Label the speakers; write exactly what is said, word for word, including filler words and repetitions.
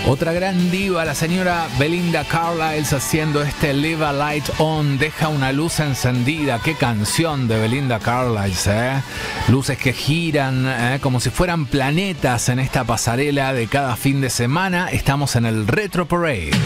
Speaker 1: Otra gran diva, la señora Belinda Carlisle, haciendo este Leave a Light On, deja una luz encendida. Qué canción de Belinda Carlisle, ¿eh? Luces que giran ¿eh? como si fueran planetas en esta pasarela de cada fin de semana. Estamos en el Retro Parade.